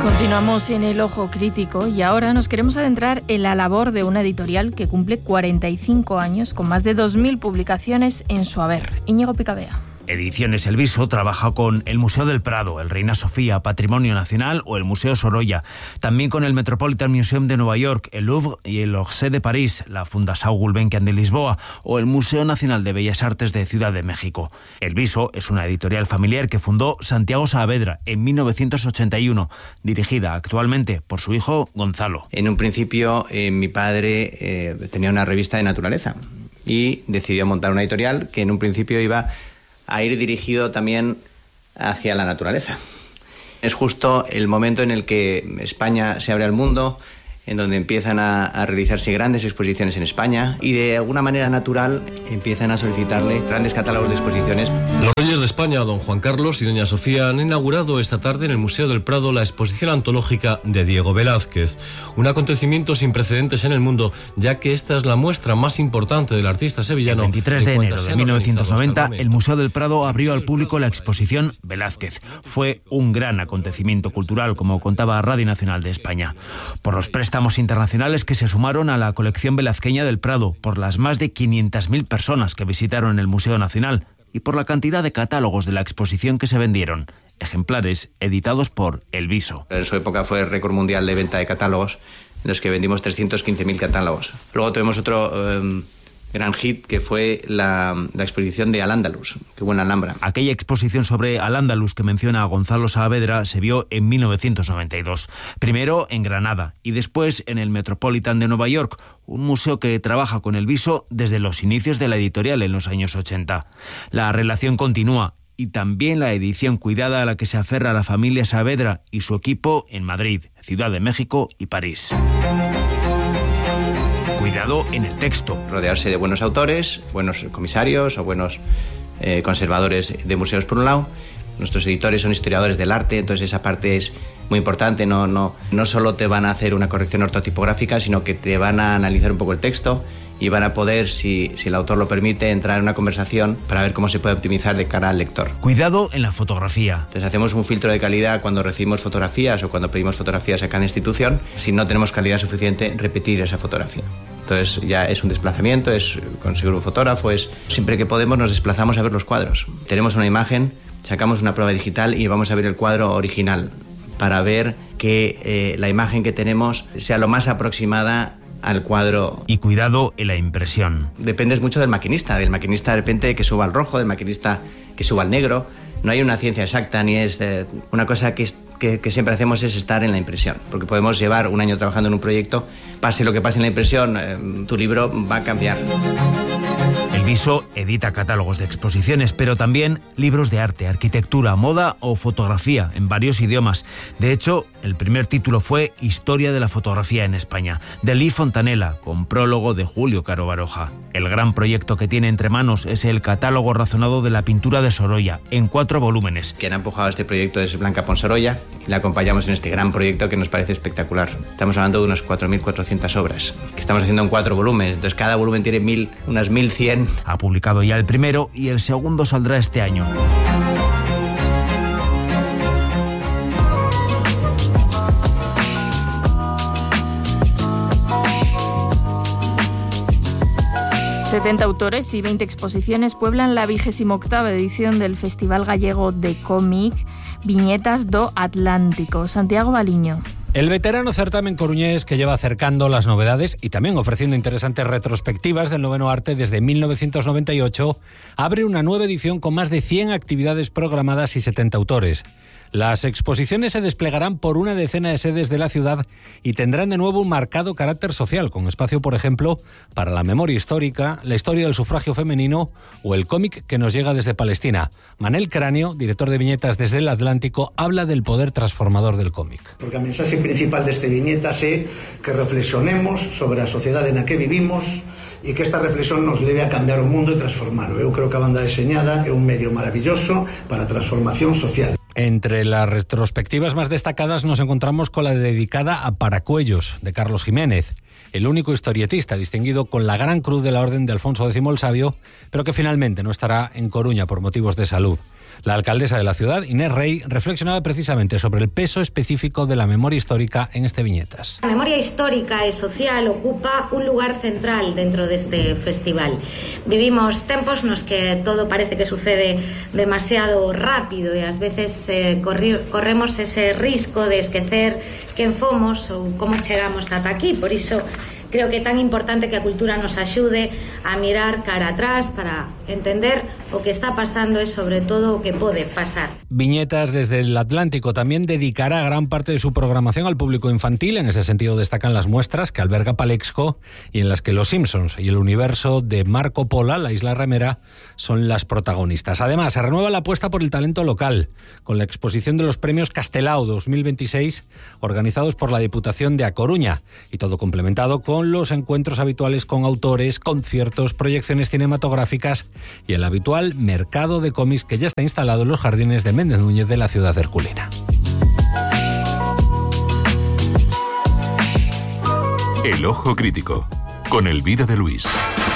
Continuamos en el Ojo Crítico y ahora nos queremos adentrar en la labor de una editorial que cumple 45 años con más de 2.000 publicaciones en su haber. Íñigo Picabea. Ediciones El Viso trabaja con el Museo del Prado, el Reina Sofía, Patrimonio Nacional o el Museo Sorolla. También con el Metropolitan Museum de Nueva York, el Louvre y el Orsay de París, la Fundação Gulbenkian de Lisboa o el Museo Nacional de Bellas Artes de Ciudad de México. El Viso es una editorial familiar que fundó Santiago Saavedra en 1981, dirigida actualmente por su hijo Gonzalo. En un principio mi padre tenía una revista de naturaleza y decidió montar una editorial que en un principio iba a ir dirigido también hacia la naturaleza. Es justo el momento en el que España se abre al mundo, en donde empiezan a realizarse grandes exposiciones en España y de alguna manera natural empiezan a solicitarle grandes catálogos de exposiciones. Los reyes de España, don Juan Carlos y doña Sofía, han inaugurado esta tarde en el Museo del Prado la exposición antológica de Diego Velázquez, un acontecimiento sin precedentes en el mundo, ya que esta es la muestra más importante del artista sevillano. El 23 de enero de 1990, el Museo del Prado abrió al público la exposición Velázquez. Fue un gran acontecimiento cultural, como contaba Radio Nacional de España, por los préstamos internacionales que se sumaron a la colección velazqueña del Prado, por las más de 500.000 personas que visitaron el Museo Nacional y por la cantidad de catálogos de la exposición que se vendieron, ejemplares editados por El Viso. En su época fue el récord mundial de venta de catálogos, en los que vendimos 315.000 catálogos. Luego tuvimos otro gran hit, que fue la exposición de Al-Ándalus, que hubo en Alhambra. Aquella exposición sobre Al-Ándalus que menciona a Gonzalo Saavedra se vio en 1992. Primero en Granada y después en el Metropolitan de Nueva York, un museo que trabaja con El Viso desde los inicios de la editorial en los años 80. La relación continúa y también la edición cuidada a la que se aferra la familia Saavedra y su equipo en Madrid, Ciudad de México y París. Cuidado en el texto. Rodearse de buenos autores, buenos comisarios o buenos conservadores de museos por un lado. Nuestros editores son historiadores del arte, entonces esa parte es muy importante. No solo te van a hacer una corrección ortotipográfica, sino que te van a analizar un poco el texto y van a poder, si el autor lo permite, entrar en una conversación para ver cómo se puede optimizar de cara al lector. Cuidado en la fotografía. Entonces hacemos un filtro de calidad cuando recibimos fotografías o cuando pedimos fotografías a cada institución. Si no tenemos calidad suficiente, repetir esa fotografía. Entonces ya es un desplazamiento, es conseguir un fotógrafo, es siempre que podemos nos desplazamos a ver los cuadros. Tenemos una imagen, sacamos una prueba digital y vamos a ver el cuadro original para ver que la imagen que tenemos sea lo más aproximada al cuadro. Y cuidado en la impresión. Dependes mucho del maquinista de repente que suba al rojo, del maquinista que suba al negro. No hay una ciencia exacta ni es una cosa que siempre hacemos es estar en la impresión, porque podemos llevar un año trabajando en un proyecto, pase lo que pase en la impresión, tu libro va a cambiar. El Viso edita catálogos de exposiciones, pero también libros de arte, arquitectura, moda o fotografía en varios idiomas. De hecho, el primer título fue Historia de la fotografía en España, de Lee Fontanella, con prólogo de Julio Caro Baroja. El gran proyecto que tiene entre manos es el catálogo razonado de la pintura de Sorolla, en 4 volúmenes. Quien ha empujado este proyecto es Blanca Ponsorolla y la acompañamos en este gran proyecto que nos parece espectacular. Estamos hablando de unas 4.400 obras, que estamos haciendo en 4 volúmenes, entonces cada volumen tiene unas 1.100. Ha publicado ya el primero y el segundo saldrá este año. ...70 autores y 20 exposiciones pueblan la 28ª edición del Festival Gallego de Cómic Viñetas do Atlántico. Santiago Baliño. El veterano certamen coruñés, que lleva acercando las novedades y también ofreciendo interesantes retrospectivas del noveno arte desde 1998, abre una nueva edición con más de 100 actividades programadas y 70 autores. Las exposiciones se desplegarán por una decena de sedes de la ciudad y tendrán de nuevo un marcado carácter social, con espacio, por ejemplo, para la memoria histórica, la historia del sufragio femenino o el cómic que nos llega desde Palestina. Manel Cráneo, director de viñetas desde el Atlántico, habla del poder transformador del cómic. Porque a mensaxe principal deste viñetas é que reflexionemos sobre a sociedade na que vivimos e que esta reflexión nos leve a cambiar o mundo e transformalo. Eu creo que a banda deseñada é un medio maravilloso para a transformación social. Entre las retrospectivas más destacadas nos encontramos con la dedicada a Paracuellos, de Carlos Jiménez, el único historietista distinguido con la Gran Cruz de la Orden de Alfonso X el Sabio, pero que finalmente no estará en Coruña por motivos de salud. La alcaldesa de la ciudad, Inés Rey, reflexionaba precisamente sobre el peso específico de la memoria histórica en este Viñetas. La memoria histórica y social ocupa un lugar central dentro de este festival. Vivimos tempos nos que todo parece que sucede demasiado rápido e ás veces corremos ese risco de esquecer quen fomos ou como chegamos ata aquí. Por iso creo que é tan importante que a cultura nos axude a mirar cara atrás para entender o que está pasando e sobre todo o que pode pasar. Viñetas desde el Atlántico también dedicará gran parte de su programación al público infantil. En ese sentido destacan las muestras que alberga Palexco y en las que Los Simpsons y el universo de Marco Polo, la isla remera, son las protagonistas. Además, se renueva la apuesta por el talento local, con la exposición de los premios Castelao 2026, organizados por la Diputación de A Coruña, y todo complementado con los encuentros habituales con autores, conciertos, proyecciones cinematográficas y el habitual mercado de cómics que ya está instalado en los jardines de Méndez Núñez de la ciudad herculina. El Ojo Crítico, con Elvira de Luis.